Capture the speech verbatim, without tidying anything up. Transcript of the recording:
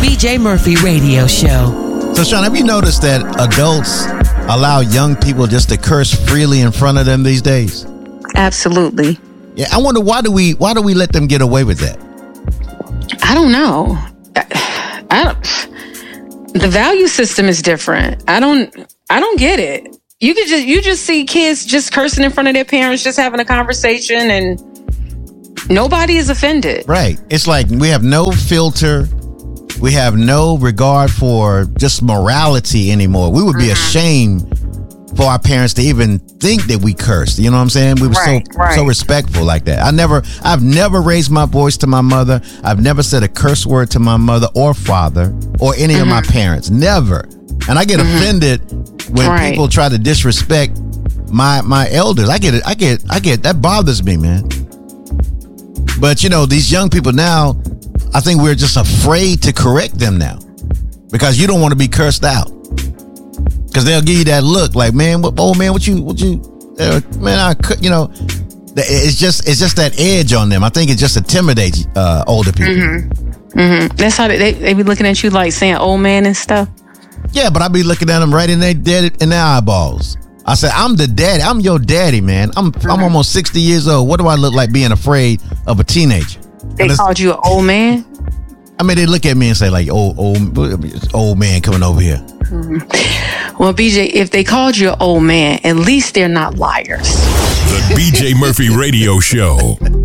B J Murphy Radio Show. So, Sean, have you noticed that adults allow young people just to curse freely in front of them these days? Absolutely. Yeah, I wonder why do we why do we let them get away with that? I don't know. I, I don't, the value system is different. I don't I don't get it. You could just you just see kids just cursing in front of their parents, just having a conversation, and nobody is offended. Right. It's like we have no filter. We have no regard for just morality anymore. We would be mm-hmm. ashamed for our parents to even think that we cursed. You know what I'm saying? We were right, so right. so respectful like that. I never, I've never raised my voice to my mother. I've never said a curse word to my mother or father or any mm-hmm. of my parents. Never. And I get mm-hmm. offended when right. people try to disrespect my my elders. I get it. I get I get that bothers me, man. But you know, these young people now, I think we're just afraid to correct them now because you don't want to be cursed out. Because they'll give you that look like, man, what, old man, what you, what you, uh, man, I could, you know, it's just, it's just that edge on them. I think it just intimidates uh, older people. Mm-hmm. Mm-hmm. That's how they, they, they be looking at you like saying old man and stuff. Yeah, but I be looking at them right in their dead in their eyeballs. I said, I'm the daddy. I'm your daddy, man. I'm, mm-hmm. I'm almost sixty years old. What do I look like being afraid of a teenager? They called you an old man? I mean, they look at me and say like, old, old, old man coming over here. Mm-hmm. Well, B J, if they called you an old man, at least they're not liars. The B J Murphy Radio Show.